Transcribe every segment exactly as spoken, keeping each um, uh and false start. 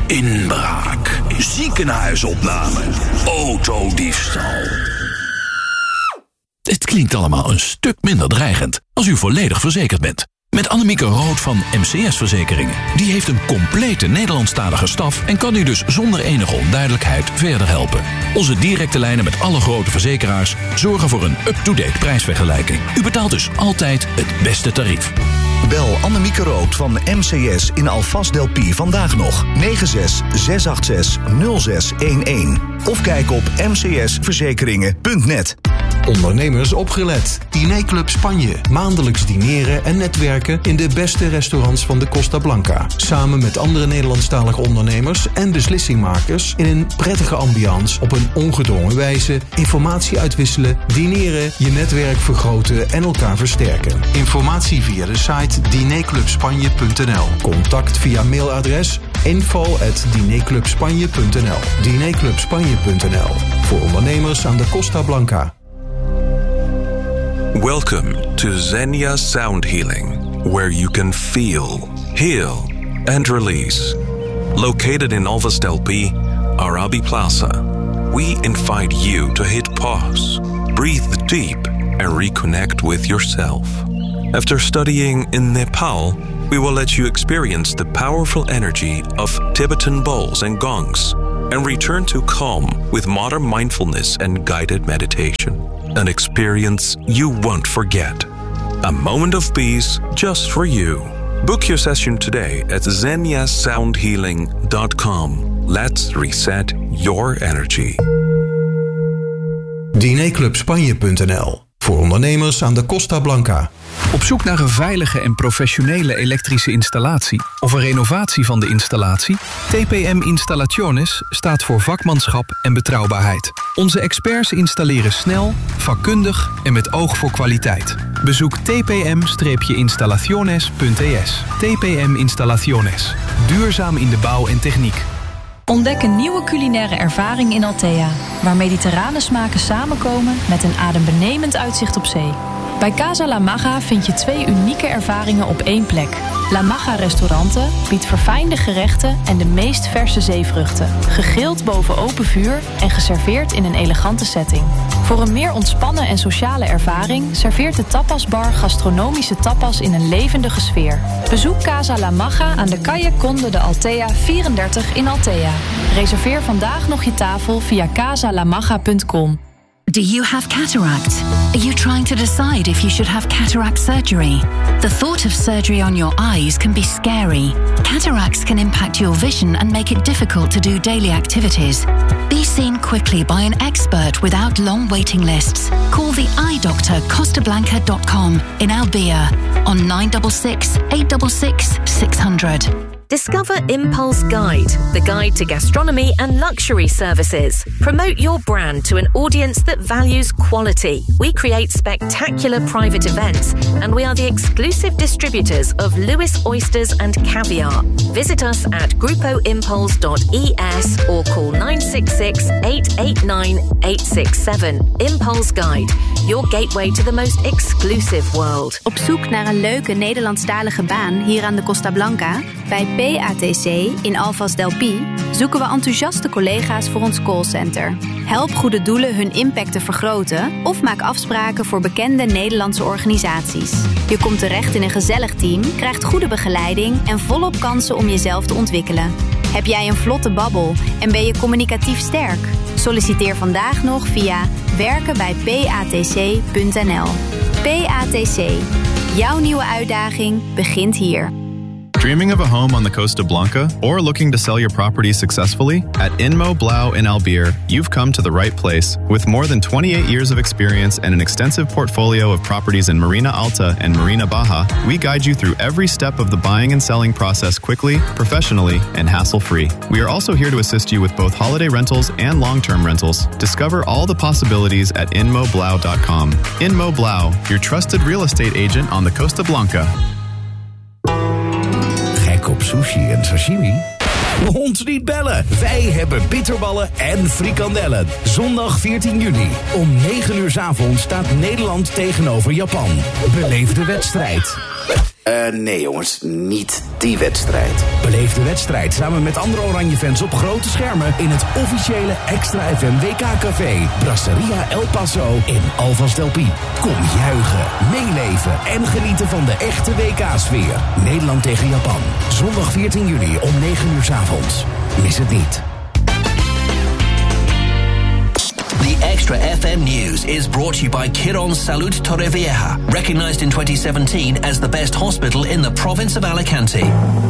Inbraak, ziekenhuisopname, autodiefstal. Het klinkt allemaal een stuk minder dreigend als u volledig verzekerd bent. Met Annemieke Rood van M C S Verzekeringen. Die heeft een complete Nederlandstalige staf en kan u dus zonder enige onduidelijkheid verder helpen. Onze directe lijnen met alle grote verzekeraars zorgen voor een up-to-date prijsvergelijking. U betaalt dus altijd het beste tarief. Bel Annemieke Rood van M C S in Alvast Delpie vandaag nog. negen zes zes acht zes nul zes een een. Of kijk op m c s verzekeringen punt net. Ondernemers opgelet. Dinerclub Spanje. Maandelijks dineren en netwerken in de beste restaurants van de Costa Blanca. Samen met andere Nederlandstalige ondernemers en beslissingmakers in een prettige ambiance op een ongedwongen wijze. Informatie uitwisselen, dineren, je netwerk vergroten en elkaar versterken. Informatie via de site dinerclub spanje punt n l. Contact via mailadres info at dinerclub spanje punt n l. dinerclub spanje punt n l. Voor ondernemers aan de Costa Blanca. Welcome to Xenia Sound Healing, where you can feel, heal, and release. Located in Alvast Delpie, Arabi Plaza, we invite you to hit pause, breathe deep, and reconnect with yourself. After studying in Nepal, we will let you experience the powerful energy of Tibetan bowls and gongs and return to calm with modern mindfulness and guided meditation. An experience you won't forget. A moment of peace just for you. Book your session today at xenia sound healing dot com. Let's reset your energy. dinerclub spanje punt n l. Voor ondernemers aan de Costa Blanca. Op zoek naar een veilige en professionele elektrische installatie of een renovatie van de installatie? T P M Installaciones staat voor vakmanschap en betrouwbaarheid. Onze experts installeren snel, vakkundig en met oog voor kwaliteit. Bezoek t p m installaciones punt e s. T P M Installaciones. Duurzaam in de bouw en techniek. Ontdek een nieuwe culinaire ervaring in Althea, waar mediterrane smaken samenkomen met een adembenemend uitzicht op zee. Bij Casa La Maga vind je twee unieke ervaringen op één plek. La Maga Restauranten biedt verfijnde gerechten en de meest verse zeevruchten. Gegrild boven open vuur en geserveerd in een elegante setting. Voor een meer ontspannen en sociale ervaring serveert de tapasbar gastronomische tapas in een levendige sfeer. Bezoek Casa La Maga aan de Calle Conde de Althea vierendertig in Althea. Reserveer vandaag nog je tafel via casa la maga punt com. Do you have cataract? Are you trying to decide if you should have cataract surgery? The thought of surgery on your eyes can be scary. Cataracts can impact your vision and make it difficult to do daily activities. Be seen quickly by an expert without long waiting lists. Call the eye doctor costa blanca dot com in Albia on nine six six, eight six six, six hundred. Discover Impulse Guide, the guide to gastronomy and luxury services. Promote your brand to an audience that values quality. We create spectacular private events, and we are the exclusive distributors of Lewis Oysters and Caviar. Visit us at grupo impulse dot e s or call nine six six, eight eight nine, eight six seven. Impulse Guide, your gateway to the most exclusive world. Op zoek naar een leuke Nederlandstalige baan hier aan de Costa Blanca? Bij P A T C in Alvast Delpie zoeken we enthousiaste collega's voor ons callcenter. Help goede doelen hun impact te vergroten of maak afspraken voor bekende Nederlandse organisaties. Je komt terecht in een gezellig team, krijgt goede begeleiding en volop kansen om jezelf te ontwikkelen. Heb jij een vlotte babbel en ben je communicatief sterk? Solliciteer vandaag nog via werken bij p a t c punt n l. P A T C. Jouw nieuwe uitdaging begint hier. Dreaming of a home on the Costa Blanca or looking to sell your property successfully? At Inmo Blau in Albier, you've come to the right place. With more than twenty-eight years of experience and an extensive portfolio of properties in Marina Alta and Marina Baja, we guide you through every step of the buying and selling process quickly, professionally, and hassle-free. We are also here to assist you with both holiday rentals and long-term rentals. Discover all the possibilities at inmo blau dot com. Inmo Blau, your trusted real estate agent on the Costa Blanca. Op sushi en sashimi? Ons niet bellen. Wij hebben bitterballen en frikandellen. Zondag veertien juni. Om negen uur 's avonds staat Nederland tegenover Japan. Beleef de wedstrijd. Uh, nee jongens, niet die wedstrijd. Beleef de wedstrijd samen met andere Oranje-fans op grote schermen in het officiële Extra F M W K-café Brasseria El Paso in Alvas del Pi. Kom juichen, meeleven en genieten van de echte W K-sfeer. Nederland tegen Japan. Zondag veertien juni om negen uur 's avonds. Mis het niet. The Extra F M News is brought to you by Quirón Salud Torrevieja, recognized in twenty seventeen as the best hospital in the province of Alicante.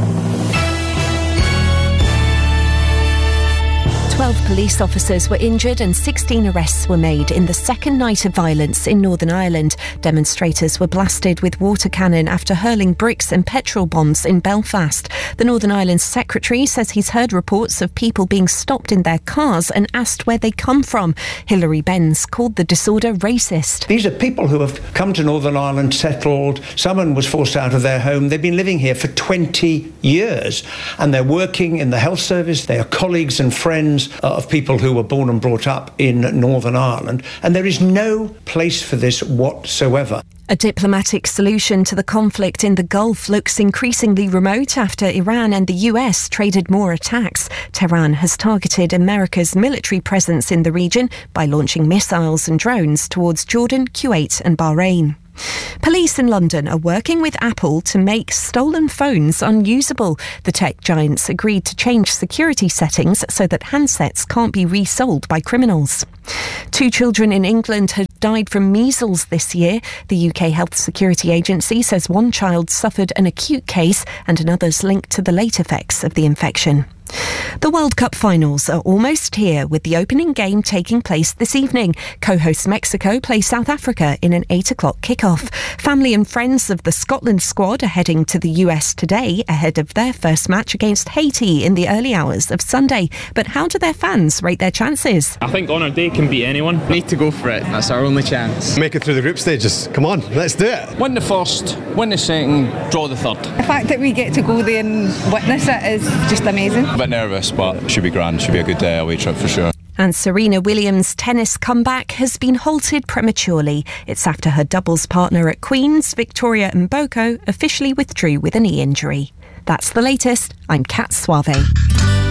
Twelve police officers were injured and sixteen arrests were made in the second night of violence in Northern Ireland. Demonstrators were blasted with water cannon after hurling bricks and petrol bombs in Belfast. The Northern Ireland Secretary says he's heard reports of people being stopped in their cars and asked where they come from. Hilary Benz called the disorder racist. These are people who have come to Northern Ireland, settled. Someone was forced out of their home. They've been living here for twenty years and they're working in the health service. They are colleagues and friends of people who were born and brought up in Northern Ireland, and there is no place for this whatsoever. A diplomatic solution to the conflict in the Gulf looks increasingly remote after Iran and the U S traded more attacks. Tehran has targeted America's military presence in the region by launching missiles and drones towards Jordan, Kuwait and Bahrain. Police in London are working with Apple to make stolen phones unusable. The tech giants agreed to change security settings so that handsets can't be resold by criminals. Two children in England had died from measles this year. The U K Health Security Agency says one child suffered an acute case and another's linked to the late effects of the infection. The World Cup finals are almost here, with the opening game taking place this evening. Co-host Mexico play South Africa in an eight o'clock kickoff. Family and friends of the Scotland squad are heading to the U S today ahead of their first match against Haiti in the early hours of Sunday. But how do their fans rate their chances? I think on our day can beat anyone. Need to go for it. That's our only chance. Make it through the group stages. Come on, let's do it. Win the first, win the second, draw the third. The fact that we get to go there and witness it is just amazing. A bit nervous, but it should be grand. Should be a good uh, away trip for sure. And Serena Williams' tennis comeback has been halted prematurely. It's after her doubles partner at Queen's, Victoria Mboko, officially withdrew with a knee injury. That's the latest. I'm Kat Suave.